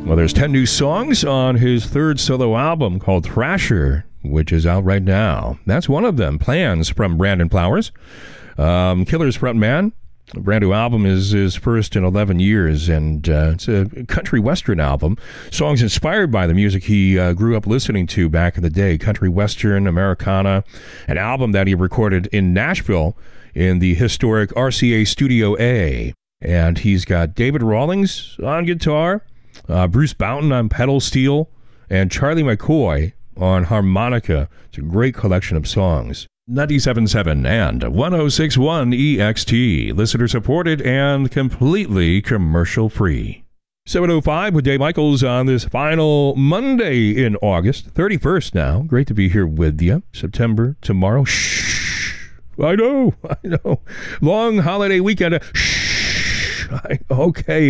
Well, there's 10 new songs on his third solo album called Thrasher, which is out right now. That's one of them, Plans, from Brandon Flowers. Killer's frontman. A brand new album is his first in 11 years, and it's a country western album. Songs inspired by the music he grew up listening to back in the day, country western, Americana. An album that he recorded in Nashville in the historic RCA Studio A. And he's got David Rawlings on guitar, Bruce Boughton on pedal steel, and Charlie McCoy on harmonica. It's a great collection of songs. 97.7 and 106.1 EXT, listener supported and completely commercial free. 7:05 with Dave Michaels on this final Monday in August, 31st now. Great to be here with you. September tomorrow. Shh. I know. Long holiday weekend. Shh. Okay.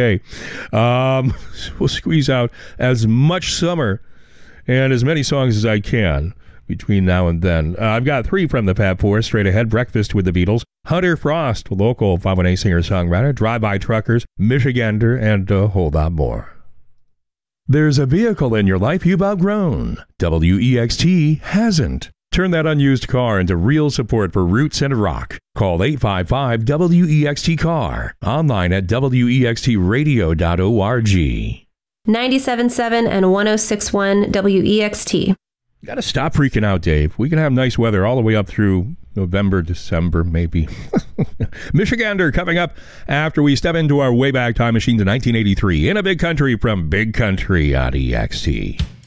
We'll squeeze out as much summer and as many songs as I can between now and then. I've got 3 from the Fab Four straight ahead. Breakfast with the Beatles, Hunter Frost, local 518 singer-songwriter, Drive-By Truckers, Michigander, and a whole lot more. There's a vehicle in your life you've outgrown. WEXT hasn't. Turn that unused car into real support for roots and rock. Call 855-WEXT-CAR. Online at wextradio.org. 97.7 and 106.1 WEXT. Got to stop freaking out, Dave. We can have nice weather all the way up through November, December, maybe. Michigander coming up after we step into our Wayback Time Machine to 1983 in a big country from Big Country on EXT.